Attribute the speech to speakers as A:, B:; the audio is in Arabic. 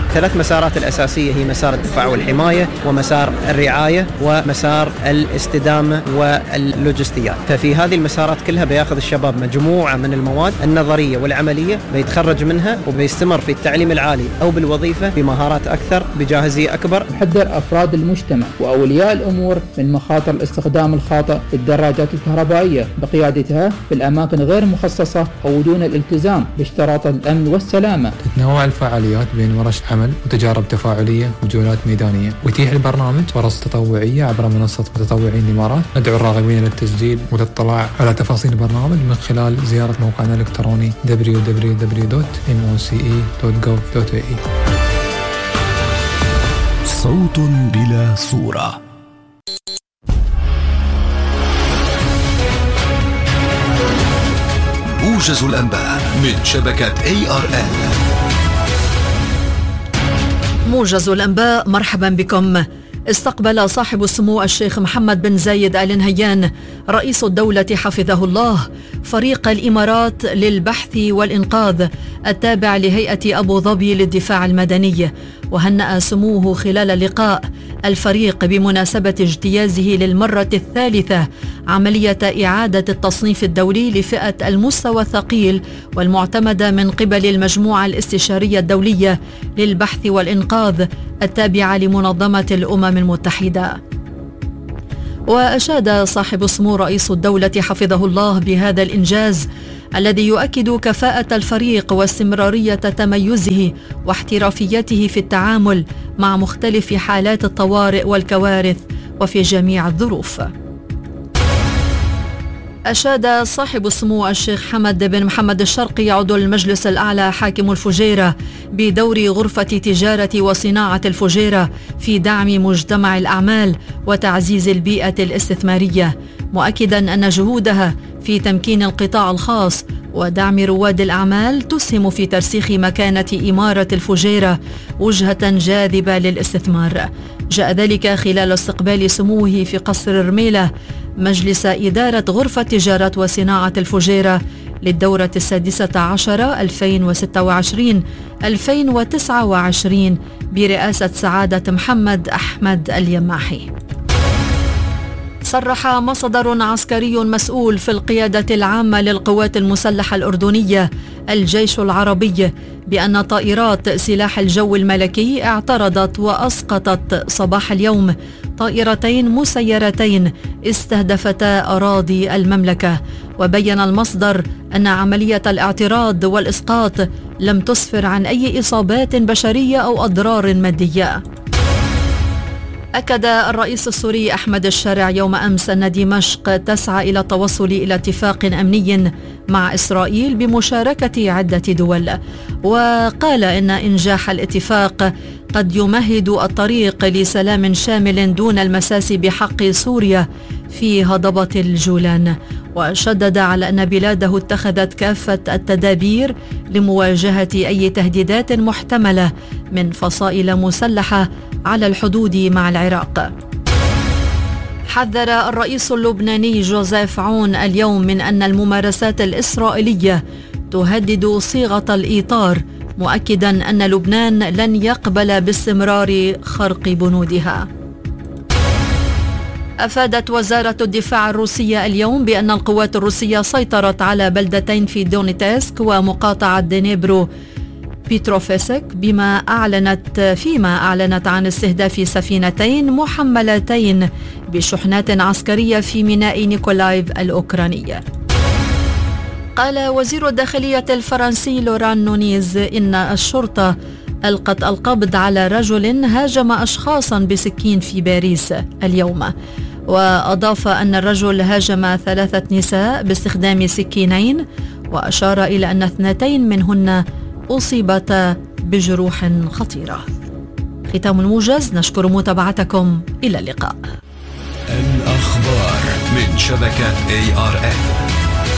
A: ثلاث مسارات الأساسية هي مسار الدفاع والحماية، ومسار الرعاية، ومسار الاستدامة واللوجستيات. ففي هذه المسارات كلها بياخذ الشباب مجموعة من المواد النظرية والعملية، بيتخرج منها وبيستمر في التعليم العالي أو بالوظيفة بمهارات أكثر بجاهزية أكبر.
B: يحذر أفراد المجتمع وأولياء الأمور من مخاطر الاستخدام الخاطئ للدراجات الكهربائية بقيادتها في الأماكن غير مخصصة أو دون الالتزام باشتراط الأمن والسلامة.
C: تتنوع الفعاليات بين ورش عمل وتجارب تفاعلية وجولات ميدانية، ويتيح البرنامج فرص تطوعية عبر منصة متطوعين الإمارات. ندعو الراغبين للتسجيل والاطلاع على تفاصيل البرنامج من خلال زيارة موقعنا الإلكتروني www.moce.gov.ae.
D: صوت بلا صورة. موجز الأنباء من شبكة ARN.
E: موجز الأنباء، مرحبا بكم. استقبل صاحب السمو الشيخ محمد بن زايد آل نهيان رئيس الدولة حفظه الله فريق الإمارات للبحث والإنقاذ التابع لهيئة أبو ظبي للدفاع المدني. وهنأ سموه خلال اللقاء الفريق بمناسبة اجتيازه للمرة الثالثة عملية إعادة التصنيف الدولي لفئة المستوى الثقيل والمعتمدة من قبل المجموعة الاستشارية الدولية للبحث والإنقاذ التابعة لمنظمة الأمم المتحدة. وأشاد صاحب السمو رئيس الدولة حفظه الله بهذا الإنجاز الذي يؤكد كفاءة الفريق واستمرارية تميزه واحترافيته في التعامل مع مختلف حالات الطوارئ والكوارث وفي جميع الظروف. أشاد صاحب السمو الشيخ حمد بن محمد الشرقي عضو المجلس الأعلى حاكم الفجيرة بدور غرفة تجارة وصناعة الفجيرة في دعم مجتمع الأعمال وتعزيز البيئة الاستثمارية، مؤكدا أن جهودها في تمكين القطاع الخاص ودعم رواد الأعمال تسهم في ترسيخ مكانة إمارة الفجيرة وجهة جاذبة للاستثمار. جاء ذلك خلال استقبال سموه في قصر الرميلة مجلس إدارة غرفة تجارة وصناعة الفجيرة للدورة 16 2026-2029 برئاسة سعادة محمد أحمد اليماحي. صرح مصدر عسكري مسؤول في القيادة العامة للقوات المسلحة الأردنية الجيش العربي بأن طائرات سلاح الجو الملكي اعترضت وأسقطت صباح اليوم طائرتين مسيرتين استهدفتا أراضي المملكة. وبين المصدر أن عملية الاعتراض والإسقاط لم تسفر عن أي إصابات بشرية أو أضرار مادية. أكد الرئيس السوري أحمد الشارع يوم أمس أن دمشق تسعى إلى التوصل إلى اتفاق أمني مع إسرائيل بمشاركة عدة دول، وقال إن إنجاح الاتفاق قد يمهد الطريق لسلام شامل دون المساس بحق سوريا في هضبة الجولان. وشدد على أن بلاده اتخذت كافة التدابير لمواجهة أي تهديدات محتملة من فصائل مسلحة على الحدود مع العراق. حذر الرئيس اللبناني جوزيف عون اليوم من أن الممارسات الإسرائيلية تهدد صيغة الإيطار، مؤكدا أن لبنان لن يقبل باستمرار خرق بنودها. أفادت وزارة الدفاع الروسية اليوم بأن القوات الروسية سيطرت على بلدتين في دونيتسك ومقاطعة دنيبرو بيتروفسك فيما أعلنت عن استهداف سفينتين محملتين بشحنات عسكرية في ميناء نيكولايف الأوكراني. قال وزير الداخلية الفرنسي لوران نونيز إن الشرطة ألقت القبض على رجل هاجم أشخاصا بسكين في باريس اليوم. وأضاف أن الرجل هاجم 3 نساء باستخدام سكينين، وأشار إلى أن 2 منهن أصيبتا بجروح خطيرة. ختام الموجز، نشكر متابعتكم، إلى اللقاء.
D: الأخبار من شبكة ARN.